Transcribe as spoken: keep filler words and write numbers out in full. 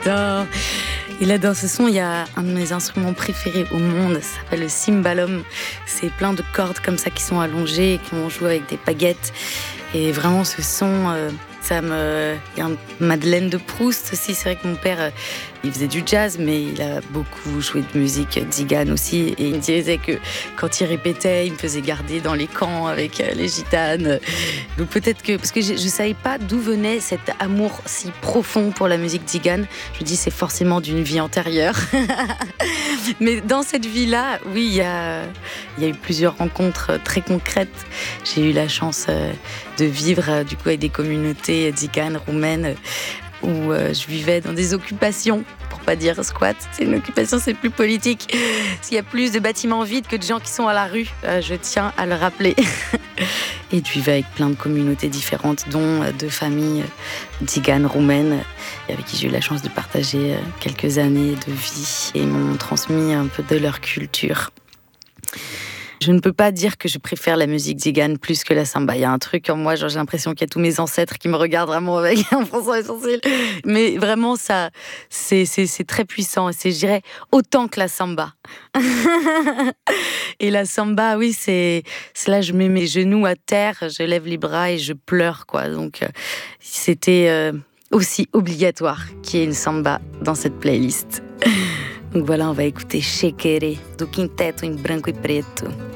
j'adore. Et là, dans ce son, il y a un de mes instruments préférés au monde, ça s'appelle le cymbalum. C'est plein de cordes comme ça qui sont allongées et qui vont jouer avec des baguettes. Et vraiment, ce son, euh, ça me... Il y a un Madeleine de Proust aussi. C'est vrai que mon père, euh, il faisait du jazz, mais il a beaucoup joué de musique tzigane aussi. Et il me disait que quand il répétait, il me faisait garder dans les camps avec euh, les gitanes. Donc peut-être que... Parce que je ne savais pas d'où venait cet amour si profond pour la musique tzigane. Je me dis, c'est forcément d'une vie antérieure. Mais dans cette vie-là, oui, il y a, il y a eu plusieurs rencontres très concrètes. J'ai eu la chance euh, de vivre euh, du coup avec des communautés tziganes, roumaines, où euh, je vivais dans des occupations, pour pas dire squat. C'est une occupation, c'est plus politique. Parce qu'il y a plus de bâtiments vides que de gens qui sont à la rue. Euh, je tiens à le rappeler. Et je vivais avec plein de communautés différentes, dont euh, deux familles euh, tziganes, roumaines, avec qui j'ai eu la chance de partager euh, quelques années de vie et m'ont transmis un peu de leur culture. Je ne peux pas dire que je préfère la musique tzigane plus que la samba. Il y a un truc en moi, genre j'ai l'impression qu'il y a tous mes ancêtres qui me regardent vraiment avec un fronçon les sourcils. Mais vraiment, ça, c'est, c'est, c'est très puissant. C'est, je dirais, autant que la samba. Et la samba, oui, c'est, c'est là, je mets mes genoux à terre, je lève les bras et je pleure, quoi. Donc, euh, c'était euh, aussi obligatoire qu'il y ait une samba dans cette playlist. Donc voilà, on va écouter Xequerê, do Quinteto em Branco e Preto.